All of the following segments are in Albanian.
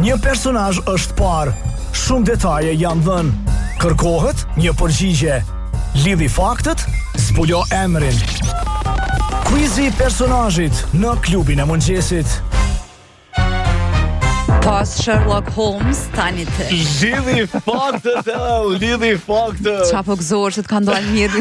një personazh është parë, shumë detaje janë dhënë. Kërkohet një përgjigje. Lidhi faktet, zbulo emrin. Quizi i personazhit në klubin e mëngjesit. Pas Sherlock Holmes, tani të. Lidhi faktet. Qa po gëzor që të ka ndalë mirë.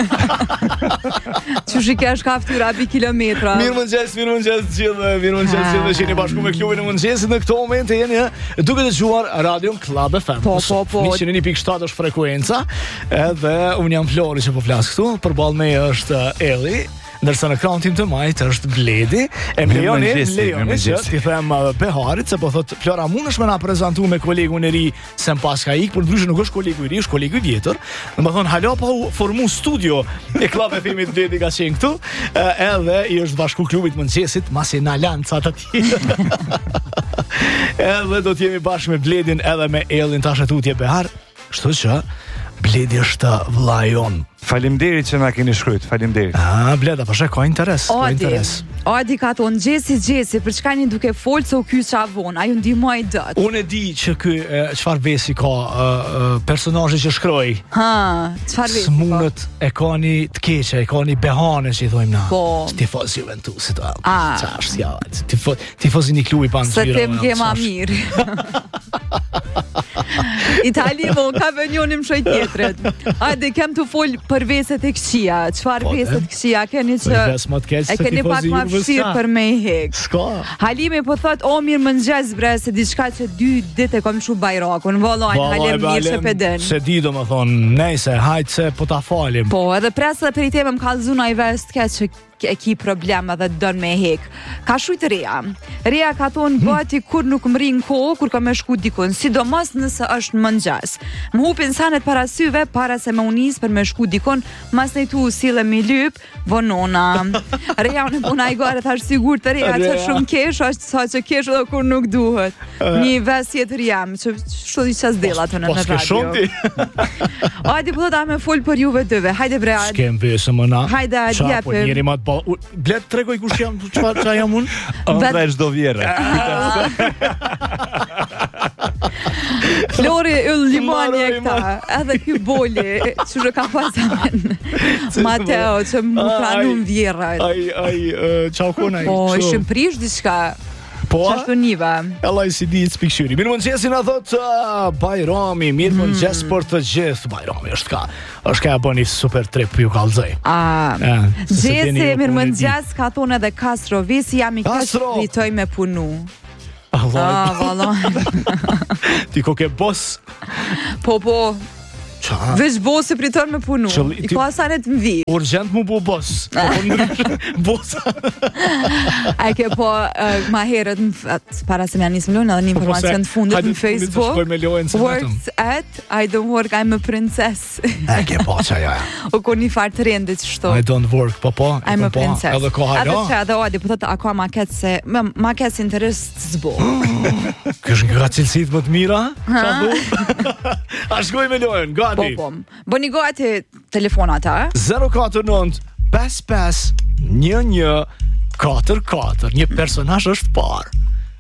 Që shikesh ka ftyra bi kilometra. Mirë mëngjes gjithë. Që jeni bashku me klubin e mëngjesit në këto momente jeni duke dëgjuar Radion Club FM. Po. 101.7 është frekuenca. Edhe unë jam Flori që po flas këtu. Përballë me është Elli. Ndërsa në ekran tim të majt është Bledi. E më lejoni që t'i them Beharit, se po thot Flora, mundesh me na prezantu me kolegun e ri se m'pas ka ik, por ndryshe nuk është kolegu i ri, është kolegu i vjetër. Domethënë hala pa u formu studio e Club FM-it Bledi ka qenë këtu, edhe i është bashku klubit mëngjesit, masi na lanë ca të tjerë. Edhe do t'jemi bashkë me Bledin edhe me Ellin tash tutje Behar, kështu që Bledi është vlla jon. Faleminderit që na keni shkruajt, faleminderit. Bleda, pasha ka interes. Adi ka thonë Gjesi, për çka një duke folë se u ky çavon, a ju ndihmoj dot. Unë e di që ky çfarë vesi ka personazhi që shkroi. Çfarë vesi? Smunët e kanë të keqe, e kanë behane që i thojmë na. Po. Tifoz Juventusit. Ç'është ja. Tifoz një klubi pa nxjerrë. Se tem ke ma mirë. Itali mo ka venjonim shoj tjetret. Hajde kem të fol për veset e këqia. Çfarë veset këqia keni që e keni pak ma fshirë për me i hek. Halimi po thot o mirë mëngjes bre, se diçka që 2 ditë e kom shu bajrakun. Vallajnë halem mirë që peden. Se di do më thonë, nejse, hajtë se po ta falim. Po, edhe presë dhe për i teme më kalzuna i vest që e ki probleme dhe dën me hek. Ka shujt Rea. Rea ka thonë bati kur nuk më rinë kohë, kur ka me shku dikun, sidomos nëse është mëngjes. Më hupin sanet para syve, para se me unis për me shku dikun, mas ne tu sile mi lyp, vonona. Rea unë puna i gore, thash sigur të Rea që shumë kesh, është sa që kesh edhe kur nuk duhet. Një ves jetër jam, që shtu di qas dela të në radio. Paske shumë ti. Adi po da me fol për juve dëve. Hajde bre. Shkem vese më na. Hajde djepim. Blet tregoj kush jam, çfarë jam unë? Ëndra çdo vjerë. Flori yll limani e këta. Edhe ky boli, çu ka pasën. Mateo që më pranun vjerrat. Ai çau konaj. Po, ishim prish diçka. Po, qashtu niva. Allah i si di të pikëshyri. Mirë mëngjesi na thot Bajrami, mirë mëngjes për të gjithë. Bajrami është ka bëni super trip ju kallzoj. Gjesi, mirë mëngjes, ka thonë edhe Castro, visi jam i kështë pritoj me punu. Vallaj. Ti ko ke bos? Po. Veç bosi priton me punu. I ka sanet më vi. Urgent mu bu bos. Bos. A ke po ma herët para se më nisëm lojën edhe një informacion të fundit në Facebook. Works at I don't work, I'm a princess. A ke po qa ja. O ko një farë të rendit që shto. I don't work, po. I'm a princess. Edhe ko hajra. Edhe që edhe odi, po të ako ma ketë se ma ketë interes të zbo. Kësh nga cilësit më të mira? A shkoj me lojën, gati. Po. Bëni gati telefonat, 049 55 11 44. Një personazh është parë.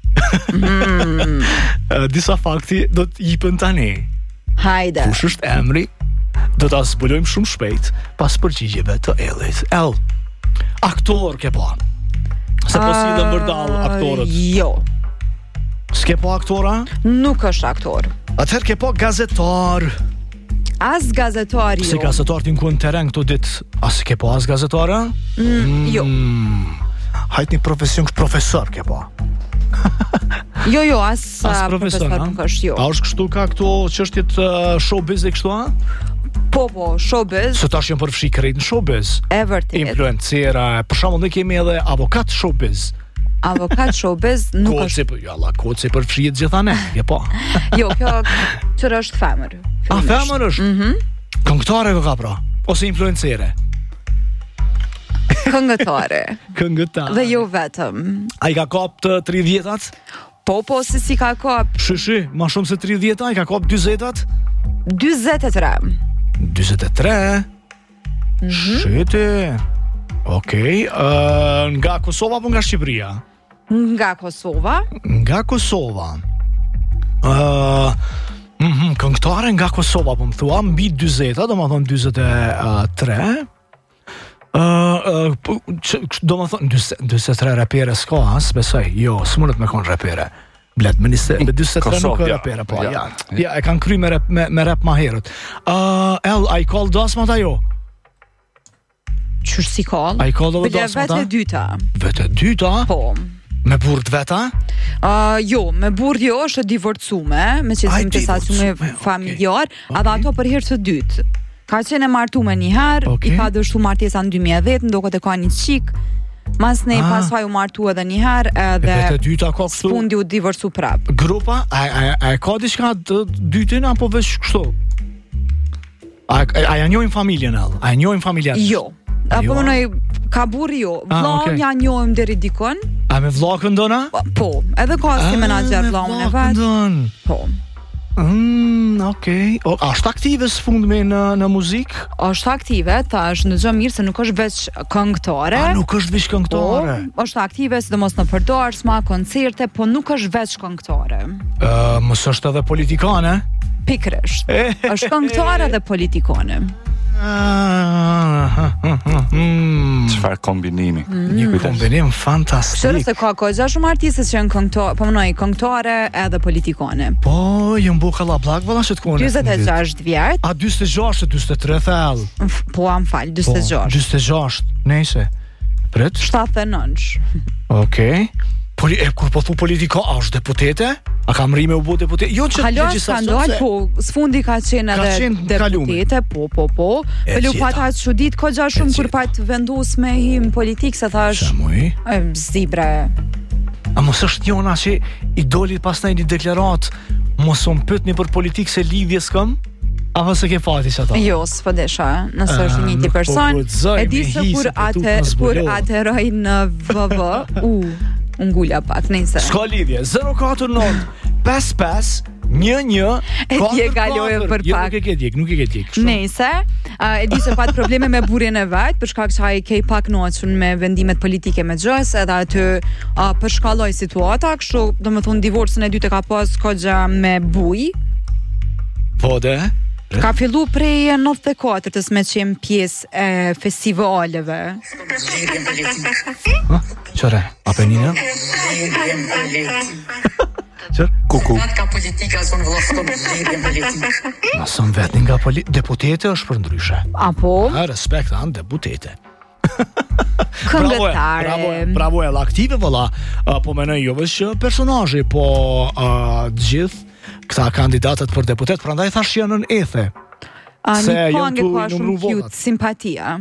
Disa fakti do të jipën tani. Hajde. Kush është emri? Do ta zbulojmë shumë shpejt pas përgjigjeve të Ellit. Aktor ke pa? Se po sillen vërdall aktorët. Jo. S'ke po aktora? Nuk është aktor. Atëherë ke po gazetar. As gazetar jo. Si gazetar ti në kënë teren këto dit. As ke po as gazetara? Jo. Hajt një profesion kështë profesor ke po. Jo, as profesor nuk është jo. A është kështu ka këto çështjet showbiz e kështu, Po, showbiz. Se tash janë përfshi krejt në showbiz. E vërtet. Influencera, për shembull ne kemi edhe avokat showbiz. Avokat showbiz nuk është. Koci përfshihet gjithanë, po. Jo, kjo çfarë është femër. Femër është? Këngëtare ka pra, ose influencere? Këngëtare. Dhe jo vetëm. A i ka kap të 30-at? Po, si ka kap. Shishi, ma shumë se 30-at, i ka kap 20-at? 23. 23? Shiti. Okej, nga Kosova po nga Shqipëria? Nga Kosova. Këngëtare nga Kosova, po më thua, mbi 40, domethënë 43. Domethënë 43 rapere s'ka as, besoj. Jo, s'mundet me kon rapere. Blet, me 43 nuk ka rapere, po. Ja, e kanë kry me rap ma herët. A i kall dasmat ajo? Qysh si kall? A i kall edhe Bile dasmat? vete dyta. Vete dyta? Po. Me burrt veta? Jo, me burr jo, është e divorcume, me qëllim të saciume familjar, edhe ato për herë të dytë. Ka qenë e martume një herë, i ka dështu martesa në 2010, ndokët e ka një qik, mas ne pas faj u martu edhe një herë, edhe s'fundi u divorcu prap. Grupa, a e ka diçka të dytin, apo veç kështu? A ja njojnë familjen edhe? A ja njojnë familjen? Jo. Apo mënoj, ka burri jo. Vllahun ja njohim deri dikon. A me vllahun dona? Po, edhe ka si menaxher vllahun e vet. Po. Okej. A është aktive s'fundmi në muzik? Është aktive, thash në gjë mirë se nuk është veç këngëtare. Nuk është veç këngëtare. Po, është aktive sidomos në përdorsma, koncerte, po nuk është veç këngëtare. Mos është edhe politikane? Pikërisht. Është këngëtare dhe politikane. Çfarë kombinimi? Një kombinim fantastik. Shërë se ka gja shumë artistës që janë këngëtare, po mënoj, këngëtare edhe politikane. Po, jënë bu kallabllak valla që të kone. 26 vjet. A 26, 23 thell? Po, am fal, 26. 26, nejse. Pret? 79. Okej. Kur po thu politika, a është deputete? A kam rime u bu deputete? Jo që skandal, po, s'fundi ka qenë edhe deputete, po. Pëllu pata që ditë ko gja shumë kur pat vendus me him politik, se thash, zibre. A mos është njona që i doli pas në një deklarat, mos unë pëtni për politik se lidhje s'këm? A vëse ke fati që ta? Jo, s'pëdesha, nësë është një ti person. E di se kur ateroj në VV, unë gulla pak, nejse. S'ka lidhje, 049 55 11 E ti e galojë për pak. Nuk e ke djek. Nejse, e di se pat probleme me burrin e vet, për shkak që ai kej pak noçun me vendimet politike me gjës, edhe aty përshkalloi situata, kështu domethënë divorcin e dytë ka pas kogja me buj. Po dhe? Ka fillu prej 94-ës me qenë pjesë e festivaleve. Qëre, Apenina? Qërë? Kuku. Ma sëm vetë nga deputete është për ndryshe. Apo? Respekt anë deputete. Këngëtare. Bravo e aktive vëlla. Po menoj jo veç personazhi, po gjithë këta kandidatët për deputet, prandaj thash janë në ethe. Një këngë ka shumë cute, simpatia.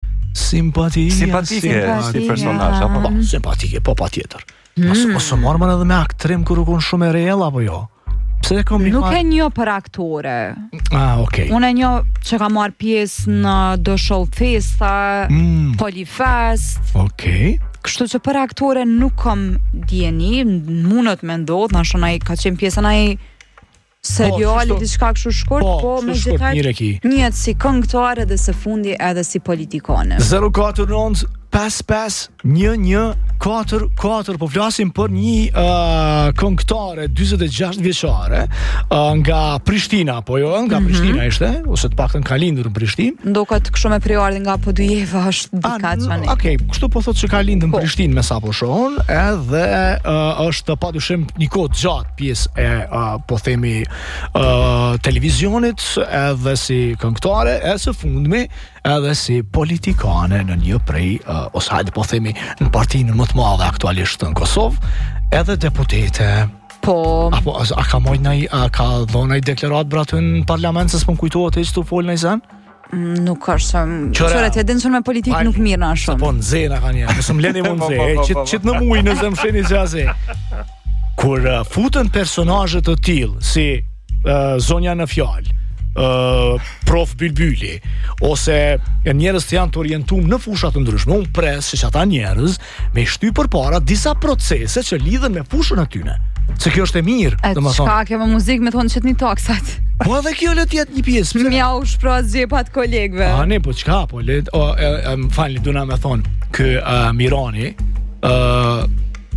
Simpatike si personazh apo? Po, simpatike, po patjetër. Ose mormën edhe me aktrim kur u kon shumë e real apo jo? Pse kom një Nuk e njo për aktore. Okej. Unë e njo që ka marrë pjesë në do show festa, Polifest. Okej. Kështu që për aktore nuk kom djeni, mundet me ndodh, na shonaj ka qenë pjesën ai seriali diçka kështu shkurt, po me gjithaj njët si këngëtare dhe së fundi edhe si politikane. 049 55 11 44, po flasim për një këngëtare 46 vjeçare nga Prishtina, po jo, nga Prishtina ishte, ose të paktën ka lindur në Prishtinë. Ndokat kështu me priordin nga Podujeva është dikat çani. Okej, kështu po thotë se ka lindur në Prishtinë me sapo shohun, edhe është padyshim një kohë gjatë pjesë e po themi televizionit, edhe si këngëtare, e së fundmi edhe si politikane në një prej, ose hajde po themi në partinë më të madhe aktualisht në Kosovë, edhe deputete. Po. Apo a ka mojnë ka dhona i deklarat për aty në parlament, se s'pon kujtohet e që të folë në i zanë? Nuk është, qëre të edin që me politikë nuk mirë na shumë. Se po në zena ka një, nësë më leni mund zë, qitë në mujë në zemë sheni qazi. Kur futën personazhe të tillë, si zonja në fjalë, prof Bylbyli, ose njerëz të janë të orientuar në fusha të ndryshme, unë pres që ata njerëz me shty përpara disa procese që lidhen me fushën e tyre. Se kjo është e mirë, domethënë. Çka ke me muzikë me thonë çetni taksat. Po edhe kjo le të jetë një pjesë. Mjau shpras xhepat kolegëve. Ne po çka, po le më falni, duna me thonë ky Mirani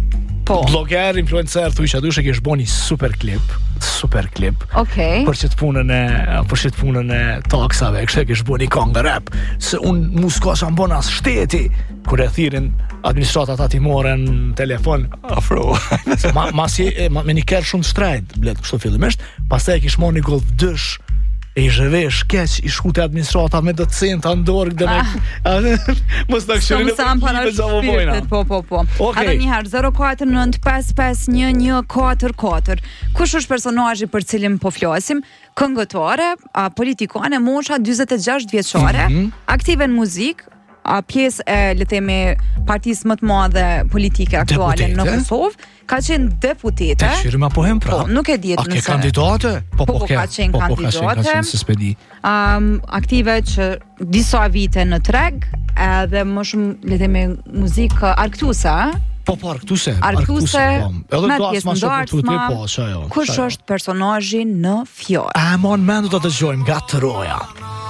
Blogger, influencer, thuj që dush e kish bo një super klip. Okej. Për që të punën e taksave, kështë e kish bo një këngë rap. Se unë muska që më bon as shteti, kur e thirin administratat ati moren telefon. Afro. Me një kërë shumë shtrejt, kështu fillimisht, pastaj e kish mo një Golf 2 e i zhvesh keq i shku të administrata me do të centa në dorë dhe me mos të këshërin e përkime za më bojna. Po. Edhe njëherë 04951144. Kush është personazhi për cilin po flasim? Këngëtare, politikane, mosha 46 vjeçare, aktive në muzikë, pjesë e le themi partisë më të madhe politike aktuale në Kosovë, ka qenë deputete. Shirima po hem pra. Po, nuk e diet nëse. A ke kandidate? Po ka qenë kandidate. Se s'pedi. Aktive që disa vite në treg, edhe më shumë le themi muzikë argëtuese, Po, argëtuese. Edhe me pjesë ndarësma. Kush është personazhi në fjalë? Mon mendu të dëgjojmë nga Troja.